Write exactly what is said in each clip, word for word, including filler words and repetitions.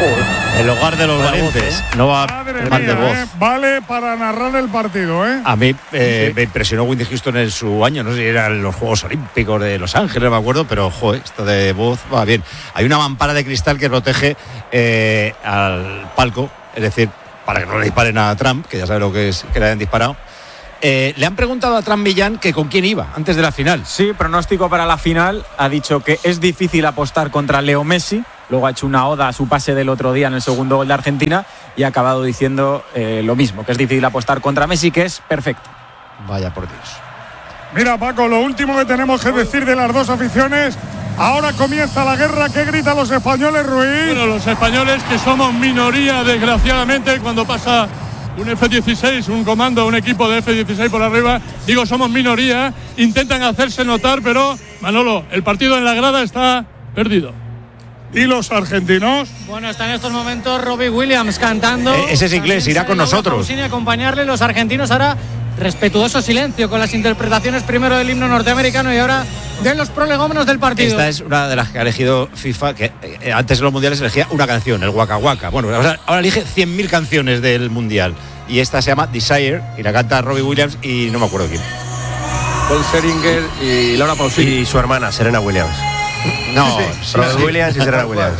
El hogar de los valientes. No va Madre mal mía, de voz. ¿eh? Vale para narrar el partido, ¿eh? A mí eh, Sí. me impresionó Whitney Houston en su año, no sé si eran los Juegos Olímpicos de Los Ángeles, no me acuerdo, pero joder, esto de voz va bien. Hay una mampara de cristal que protege eh, al palco, es decir, para que no le disparen a Trump, que ya sabe lo que es que le hayan disparado. Eh, le han preguntado a Trump Millán que con quién iba antes de la final. Sí, pronóstico para la final. Ha dicho que es difícil apostar contra Leo Messi. Luego ha hecho una oda a su pase del otro día en el segundo gol de Argentina y ha acabado diciendo eh, lo mismo, que es difícil apostar contra Messi, que es perfecto. Vaya por Dios. Mira, Paco, lo último que tenemos que decir de las dos aficiones. Ahora comienza la guerra. ¿Qué gritan los españoles, Ruiz? Bueno, los españoles, que somos minoría, desgraciadamente, cuando pasa un F dieciséis, un comando, un equipo de F dieciséis por arriba, digo, somos minoría, intentan hacerse notar, pero, Manolo, el partido en la grada está perdido. ¿Y los argentinos? Bueno, está en estos momentos Robbie Williams cantando. Eh, ese es inglés, irá con nosotros. Sin acompañarle, los argentinos ahora respetuoso silencio con las interpretaciones primero del himno norteamericano y ahora de los prolegómenos del partido. Esta es una de las que ha elegido FIFA, que eh, antes en los mundiales elegía una canción, el Waka Waka. Bueno, ahora, ahora elige cien mil canciones del mundial. Y esta se llama Desire y la canta Robbie Williams y no me acuerdo quién. Paul Seringer y Laura Pausini. Y su hermana, Serena Williams. No, sí, Robbie sí. Williams y Serena Williams.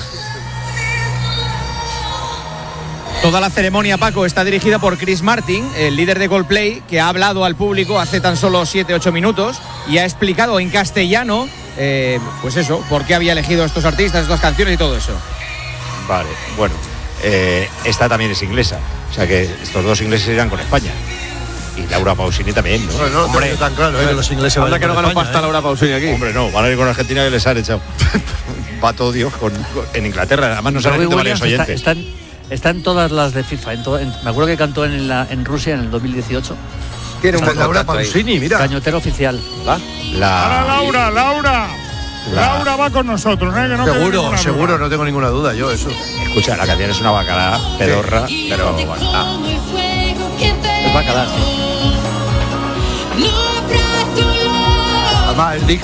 Toda la ceremonia, Paco, está dirigida por Chris Martin, el líder de Coldplay, que ha hablado al público hace tan solo siete ocho minutos y ha explicado en castellano, eh, pues eso, por qué había elegido estos artistas, estas canciones y todo eso. Vale, bueno, eh, esta también es inglesa, o sea que estos dos ingleses irán con España. Y Laura Pausini también, ¿no? Bueno, no, hombre, tan claro, ¿eh? Que los ingleses Anda que no ganó España, pasta ¿eh? Laura Pausini aquí. Hombre, no, van a ir con Argentina que les han echado. Va todo Dios con, con, en Inglaterra, además no saben varios oyentes. Está, están, están todas las de FIFA. En to, en, me acuerdo que cantó en, la, en Rusia en el dos mil dieciocho. Tiene un Laura Pausini, mira. Cañotero oficial. ¿Va? La... Ahora Laura, Laura. La... Laura va con nosotros, ¿eh? Que no seguro, seguro, no tengo ninguna duda yo, eso. Escucha, la canción es una bacalá pedorra, sí. Pero bueno, ah. Es bacalá, sí. Además, el